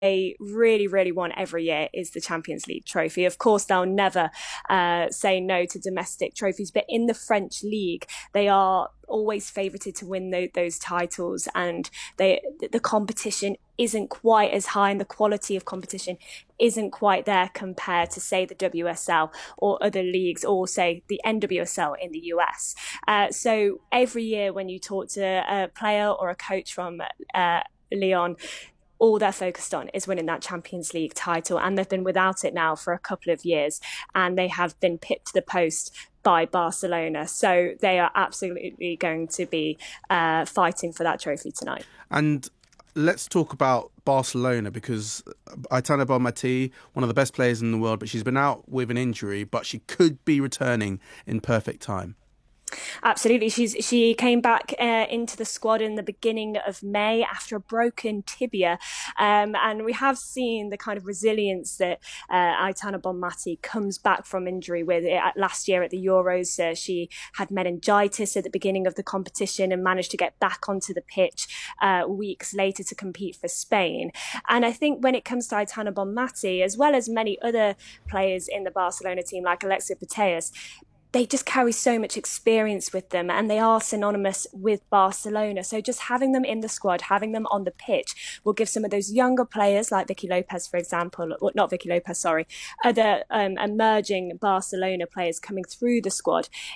they really, really want every year is the Champions League trophy. Of course, they'll never say no to domestic trophies, but in the French league, they are always favoured to win those titles, and the competition isn't quite as high, and the quality of competition isn't quite there compared to, say, the WSL or other leagues, or say the NWSL in the US. So every year when you talk to a player or a coach from Lyon, all they're focused on is winning that Champions League title. And they've been without it now for a couple of years. And they have been pipped to the post by Barcelona. So they are absolutely going to be fighting for that trophy tonight. And let's talk about Barcelona, because Aitana Bonmatí, one of the best players in the world, but she's been out with an injury, but she could be returning in perfect time. Absolutely. She came back into the squad in the beginning of May after a broken tibia. And we have seen the kind of resilience that Aitana Bonmatí comes back from injury with. Last year at the Euros, she had meningitis at the beginning of the competition and managed to get back onto the pitch weeks later to compete for Spain. And I think when it comes to Aitana Bonmatí, as well as many other players in the Barcelona team like Alexia Putellas, they just carry so much experience with them, and they are synonymous with Barcelona. So just having them in the squad, having them on the pitch will give some of those younger players like Vicky Lopez, for example, or not Vicky Lopez, sorry, other emerging Barcelona players coming through the squad.